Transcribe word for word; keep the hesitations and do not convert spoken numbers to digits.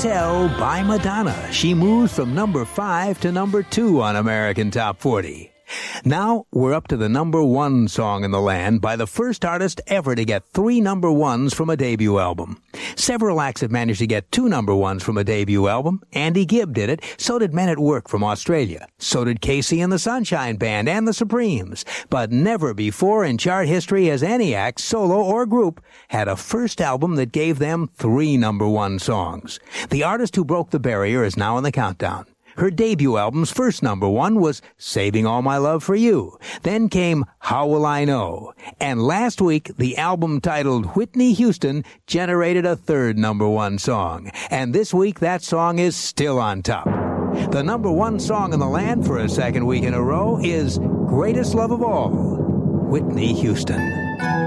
Tell by Madonna. She moves from number five to number two on American Top forty. Now, we're up to the number one song in the land by the first artist ever to get three number ones from a debut album. Several acts have managed to get two number ones from a debut album. Andy Gibb did it. So did Men at Work from Australia. So did Casey and the Sunshine Band and the Supremes. But never before in chart history has any act, solo or group, had a first album that gave them three number one songs. The artist who broke the barrier is now in the countdown. Her debut album's first number one was Saving All My Love for You. Then came How Will I Know? And last week, the album titled Whitney Houston generated a third number one song. And this week, that song is still on top. The number one song in the land for a second week in a row is Greatest Love of All, Whitney Houston.